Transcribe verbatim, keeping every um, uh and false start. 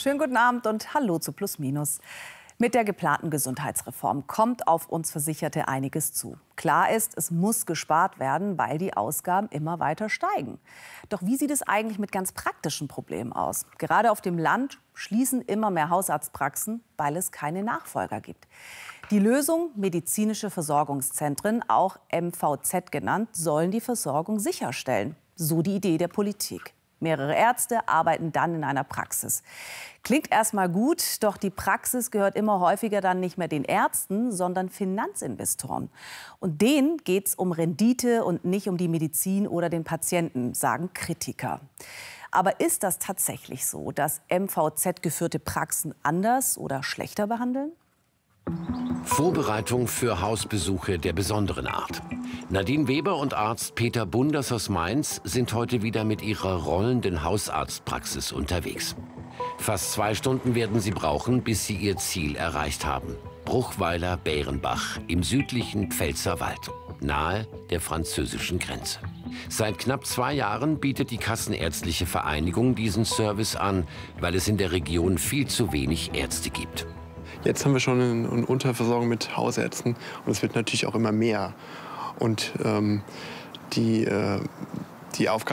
Schönen guten Abend und hallo zu Plus Minus. Mit der geplanten Gesundheitsreform kommt auf uns Versicherte einiges zu. Klar ist, es muss gespart werden, weil die Ausgaben immer weiter steigen. Doch wie sieht es eigentlich mit ganz praktischen Problemen aus? Gerade auf dem Land schließen immer mehr Hausarztpraxen, weil es keine Nachfolger gibt. Die Lösung, medizinische Versorgungszentren, auch M V Z genannt, sollen die Versorgung sicherstellen. So die Idee der Politik. Mehrere Ärzte arbeiten dann in einer Praxis. Klingt erstmal gut, doch die Praxis gehört immer häufiger dann nicht mehr den Ärzten, sondern Finanzinvestoren. Und denen geht es um Rendite und nicht um die Medizin oder den Patienten, sagen Kritiker. Aber ist das tatsächlich so, dass M V Z-geführte Praxen anders oder schlechter behandeln? Vorbereitung für Hausbesuche der besonderen Art. Nadine Weber und Arzt Peter Bunders aus Mainz sind heute wieder mit ihrer rollenden Hausarztpraxis unterwegs. Fast zwei Stunden werden sie brauchen, bis sie ihr Ziel erreicht haben. Bruchweiler-Bärenbach im südlichen Pfälzerwald, nahe der französischen Grenze. Seit knapp zwei Jahren bietet die Kassenärztliche Vereinigung diesen Service an, weil es in der Region viel zu wenig Ärzte gibt. Jetzt haben wir schon eine Unterversorgung mit Hausärzten und es wird natürlich auch immer mehr. Und ähm, die, äh, die Aufgabe